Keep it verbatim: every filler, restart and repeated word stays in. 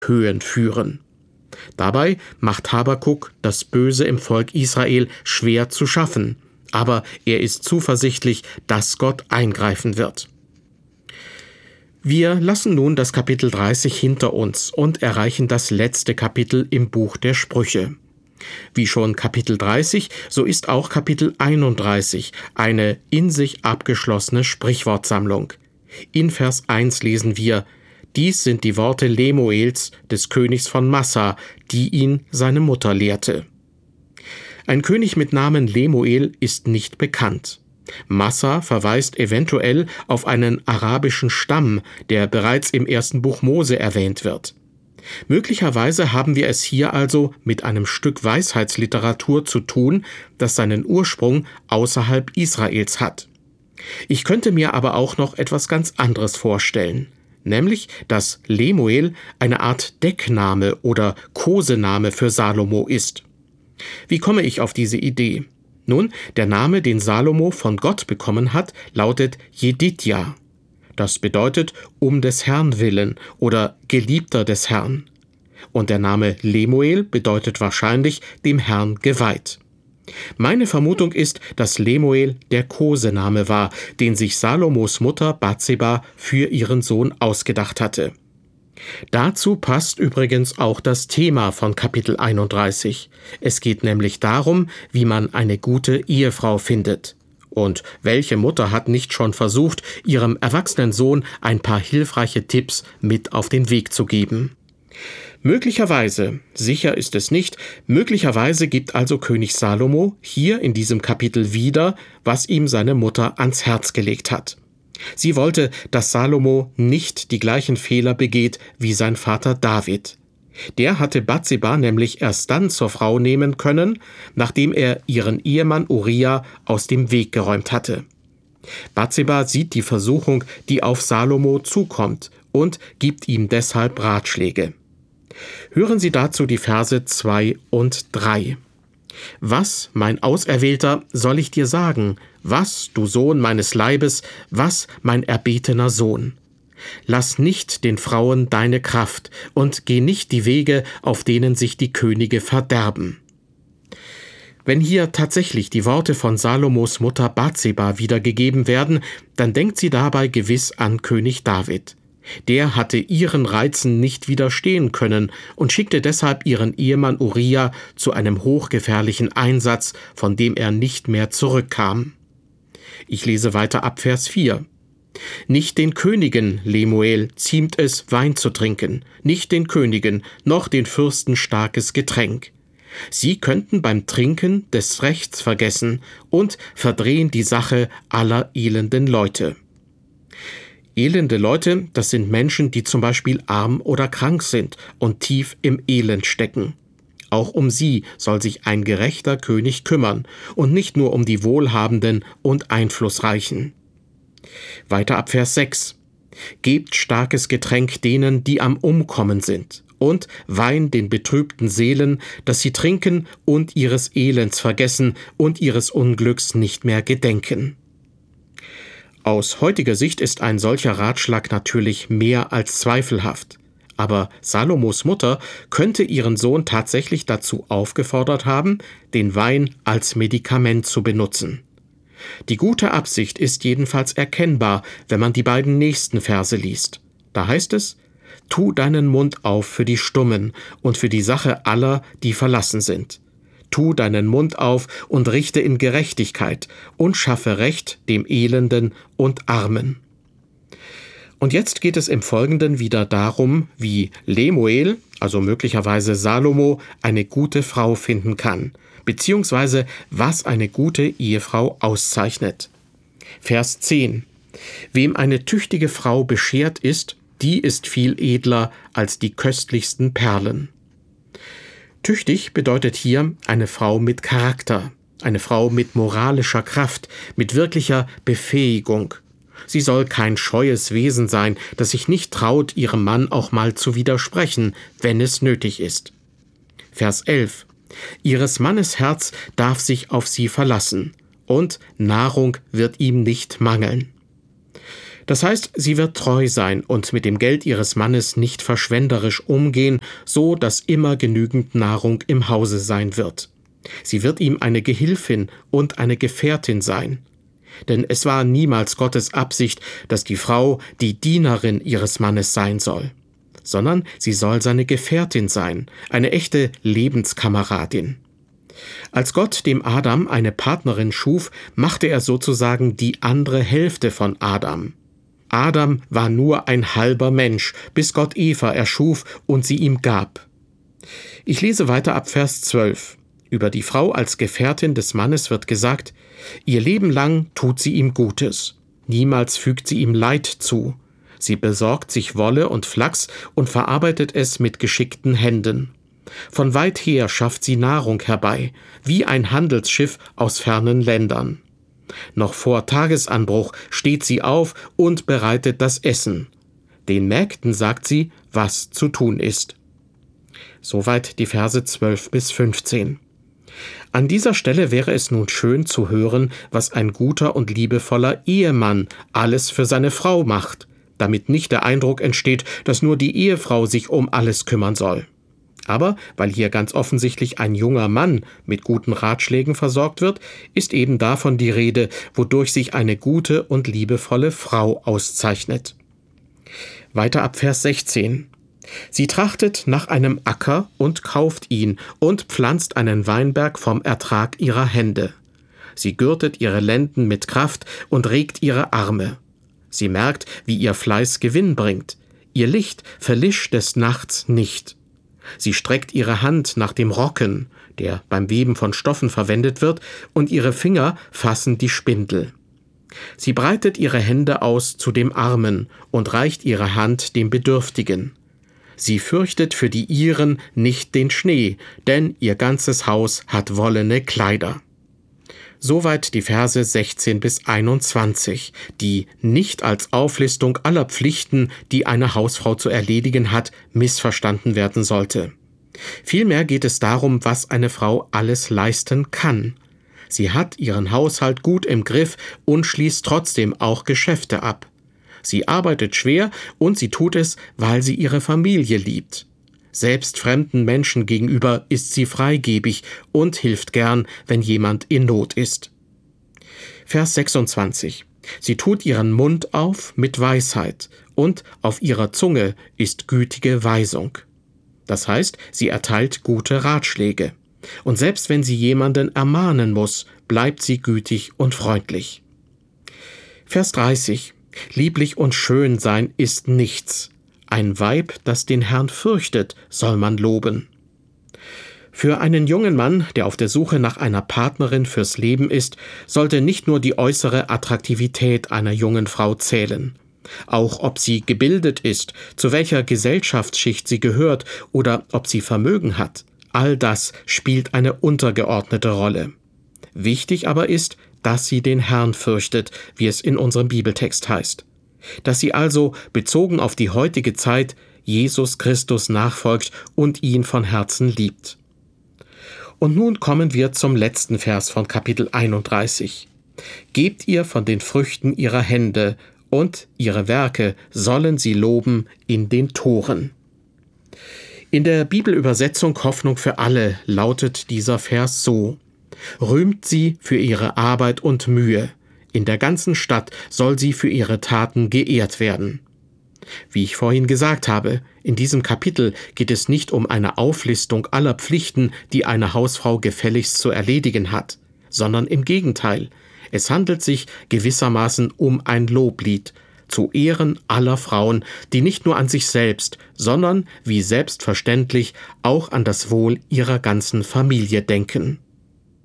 Höhen führen. Dabei macht Habakuk das Böse im Volk Israel schwer zu schaffen, aber er ist zuversichtlich, dass Gott eingreifen wird. Wir lassen nun das Kapitel dreißig hinter uns und erreichen das letzte Kapitel im Buch der Sprüche. Wie schon Kapitel dreißig, so ist auch Kapitel einunddreißig eine in sich abgeschlossene Sprichwortsammlung. In Vers eins lesen wir: Dies sind die Worte Lemuels, des Königs von Massa, die ihn seine Mutter lehrte. Ein König mit Namen Lemuel ist nicht bekannt. Massa verweist eventuell auf einen arabischen Stamm, der bereits im ersten Buch Mose erwähnt wird. Möglicherweise haben wir es hier also mit einem Stück Weisheitsliteratur zu tun, das seinen Ursprung außerhalb Israels hat. Ich könnte mir aber auch noch etwas ganz anderes vorstellen, nämlich, dass Lemuel eine Art Deckname oder Kosename für Salomo ist. Wie komme ich auf diese Idee? Nun, der Name, den Salomo von Gott bekommen hat, lautet Jedidja. Das bedeutet um des Herrn willen oder Geliebter des Herrn. Und der Name Lemuel bedeutet wahrscheinlich dem Herrn geweiht. Meine Vermutung ist, dass Lemuel der Kosename war, den sich Salomos Mutter Batseba für ihren Sohn ausgedacht hatte. Dazu passt übrigens auch das Thema von Kapitel einunddreißig. Es geht nämlich darum, wie man eine gute Ehefrau findet. Und welche Mutter hat nicht schon versucht, ihrem erwachsenen Sohn ein paar hilfreiche Tipps mit auf den Weg zu geben? Möglicherweise, sicher ist es nicht, möglicherweise gibt also König Salomo hier in diesem Kapitel wieder, was ihm seine Mutter ans Herz gelegt hat. Sie wollte, dass Salomo nicht die gleichen Fehler begeht wie sein Vater David. Der hatte Batseba nämlich erst dann zur Frau nehmen können, nachdem er ihren Ehemann Uria aus dem Weg geräumt hatte. Batseba sieht die Versuchung, die auf Salomo zukommt, und gibt ihm deshalb Ratschläge. Hören Sie dazu die Verse zwei und drei. Was, mein Auserwählter, soll ich dir sagen? Was, du Sohn meines Leibes, was, mein erbetener Sohn? Lass nicht den Frauen deine Kraft und geh nicht die Wege, auf denen sich die Könige verderben. Wenn hier tatsächlich die Worte von Salomos Mutter Batseba wiedergegeben werden, dann denkt sie dabei gewiss an König David. Der hatte ihren Reizen nicht widerstehen können und schickte deshalb ihren Ehemann Uria zu einem hochgefährlichen Einsatz, von dem er nicht mehr zurückkam. Ich lese weiter ab Vers vier. Nicht den Königen, Lemuel, ziemt es, Wein zu trinken, nicht den Königen, noch den Fürsten starkes Getränk. Sie könnten beim Trinken des Rechts vergessen und verdrehen die Sache aller elenden Leute. Elende Leute, das sind Menschen, die zum Beispiel arm oder krank sind und tief im Elend stecken. Auch um sie soll sich ein gerechter König kümmern und nicht nur um die Wohlhabenden und Einflussreichen. Weiter ab Vers sechs. Gebt starkes Getränk denen, die am Umkommen sind, und Wein den betrübten Seelen, dass sie trinken und ihres Elends vergessen und ihres Unglücks nicht mehr gedenken. Aus heutiger Sicht ist ein solcher Ratschlag natürlich mehr als zweifelhaft. Aber Salomos Mutter könnte ihren Sohn tatsächlich dazu aufgefordert haben, den Wein als Medikament zu benutzen. Die gute Absicht ist jedenfalls erkennbar, wenn man die beiden nächsten Verse liest. Da heißt es: Tu deinen Mund auf für die Stummen und für die Sache aller, die verlassen sind. Tu deinen Mund auf und richte in Gerechtigkeit und schaffe Recht dem Elenden und Armen. Und jetzt geht es im Folgenden wieder darum, wie Lemuel, also möglicherweise Salomo, eine gute Frau finden kann, beziehungsweise was eine gute Ehefrau auszeichnet. Vers zehn. Wem eine tüchtige Frau beschert ist, die ist viel edler als die köstlichsten Perlen. Tüchtig bedeutet hier eine Frau mit Charakter, eine Frau mit moralischer Kraft, mit wirklicher Befähigung. Sie soll kein scheues Wesen sein, das sich nicht traut, ihrem Mann auch mal zu widersprechen, wenn es nötig ist. Vers elf. Ihres Mannes Herz darf sich auf sie verlassen, und Nahrung wird ihm nicht mangeln. Das heißt, sie wird treu sein und mit dem Geld ihres Mannes nicht verschwenderisch umgehen, so dass immer genügend Nahrung im Hause sein wird. Sie wird ihm eine Gehilfin und eine Gefährtin sein. Denn es war niemals Gottes Absicht, dass die Frau die Dienerin ihres Mannes sein soll, sondern sie soll seine Gefährtin sein, eine echte Lebenskameradin. Als Gott dem Adam eine Partnerin schuf, machte er sozusagen die andere Hälfte von Adam. Adam war nur ein halber Mensch, bis Gott Eva erschuf und sie ihm gab. Ich lese weiter ab Vers zwölf. Über die Frau als Gefährtin des Mannes wird gesagt: Ihr Leben lang tut sie ihm Gutes. Niemals fügt sie ihm Leid zu. Sie besorgt sich Wolle und Flachs und verarbeitet es mit geschickten Händen. Von weit her schafft sie Nahrung herbei, wie ein Handelsschiff aus fernen Ländern. Noch vor Tagesanbruch steht sie auf und bereitet das Essen. Den Mägden sagt sie, was zu tun ist. Soweit die Verse zwölf bis fünfzehn. An dieser Stelle wäre es nun schön zu hören, was ein guter und liebevoller Ehemann alles für seine Frau macht, damit nicht der Eindruck entsteht, dass nur die Ehefrau sich um alles kümmern soll. Aber weil hier ganz offensichtlich ein junger Mann mit guten Ratschlägen versorgt wird, ist eben davon die Rede, wodurch sich eine gute und liebevolle Frau auszeichnet. Weiter ab Vers sechzehn. Sie trachtet nach einem Acker und kauft ihn und pflanzt einen Weinberg vom Ertrag ihrer Hände. Sie gürtet ihre Lenden mit Kraft und regt ihre Arme. Sie merkt, wie ihr Fleiß Gewinn bringt. Ihr Licht verlischt des Nachts nicht. Sie streckt ihre Hand nach dem Rocken, der beim Weben von Stoffen verwendet wird, und ihre Finger fassen die Spindel. Sie breitet ihre Hände aus zu dem Armen und reicht ihre Hand dem Bedürftigen. Sie fürchtet für die Ihren nicht den Schnee, denn ihr ganzes Haus hat wollene Kleider. Soweit die Verse sechzehn bis einundzwanzig, die nicht als Auflistung aller Pflichten, die eine Hausfrau zu erledigen hat, missverstanden werden sollte. Vielmehr geht es darum, was eine Frau alles leisten kann. Sie hat ihren Haushalt gut im Griff und schließt trotzdem auch Geschäfte ab. Sie arbeitet schwer und sie tut es, weil sie ihre Familie liebt. Selbst fremden Menschen gegenüber ist sie freigebig und hilft gern, wenn jemand in Not ist. Vers sechsundzwanzig. Sie tut ihren Mund auf mit Weisheit und auf ihrer Zunge ist gütige Weisung. Das heißt, sie erteilt gute Ratschläge. Und selbst wenn sie jemanden ermahnen muss, bleibt sie gütig und freundlich. Vers dreißig. Lieblich und schön sein ist nichts. Ein Weib, das den Herrn fürchtet, soll man loben. Für einen jungen Mann, der auf der Suche nach einer Partnerin fürs Leben ist, sollte nicht nur die äußere Attraktivität einer jungen Frau zählen. Auch ob sie gebildet ist, zu welcher Gesellschaftsschicht sie gehört oder ob sie Vermögen hat, all das spielt eine untergeordnete Rolle. Wichtig aber ist, dass sie den Herrn fürchtet, wie es in unserem Bibeltext heißt. Dass sie also, bezogen auf die heutige Zeit, Jesus Christus nachfolgt und ihn von Herzen liebt. Und nun kommen wir zum letzten Vers von Kapitel einunddreißig. Gebt ihr von den Früchten ihrer Hände, und ihre Werke sollen sie loben in den Toren. In der Bibelübersetzung Hoffnung für alle lautet dieser Vers so: Rühmt sie für ihre Arbeit und Mühe. In der ganzen Stadt soll sie für ihre Taten geehrt werden. Wie ich vorhin gesagt habe, in diesem Kapitel geht es nicht um eine Auflistung aller Pflichten, die eine Hausfrau gefälligst zu erledigen hat, sondern im Gegenteil. Es handelt sich gewissermaßen um ein Loblied zu Ehren aller Frauen, die nicht nur an sich selbst, sondern, wie selbstverständlich, auch an das Wohl ihrer ganzen Familie denken.